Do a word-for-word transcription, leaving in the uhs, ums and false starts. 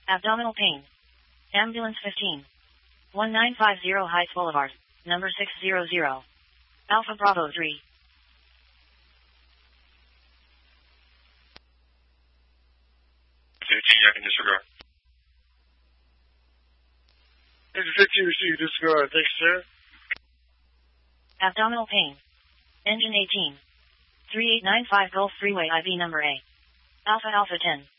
Abdominal pain. Ambulance fifteen. one nine five zero Heights Boulevard, number six hundred. Alpha Bravo three. fifteen, I can disregard. fifteen received, disregard. Thanks, sir. Abdominal pain. Engine eighteen. three eight nine five Gulf Freeway I V number A. Alpha Alpha ten.